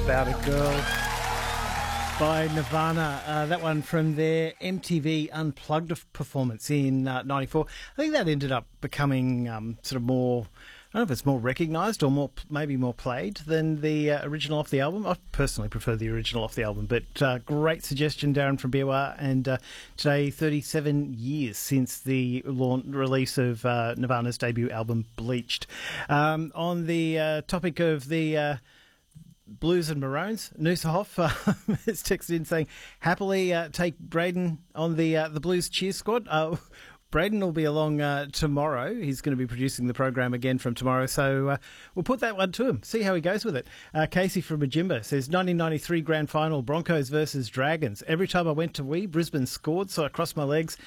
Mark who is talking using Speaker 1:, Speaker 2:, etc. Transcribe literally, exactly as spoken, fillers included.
Speaker 1: About a Girl by Nirvana. Uh, that one from their M T V Unplugged performance in uh, ninety-four. I think that ended up becoming um, sort of more, I don't know if it's more recognised or more maybe more played than the uh, original off the album. I personally prefer the original off the album, but uh, great suggestion, Darren from B O R. And uh, today, thirty-seven years since the launch, release of uh, Nirvana's debut album, Bleached. Um, on the uh, topic of the Uh, Blues and Maroons, Noosahoff uh, has texted in saying, happily uh, take Braden on the uh, the Blues cheer squad. Uh, Braden will be along uh, tomorrow. He's going to be producing the program again from tomorrow, so uh, we'll put that one to him, see how he goes with it. Uh, Casey from Majimba says, nineteen ninety-three grand final, Broncos versus Dragons. Every time I went to Wee, Brisbane scored, so I crossed my legs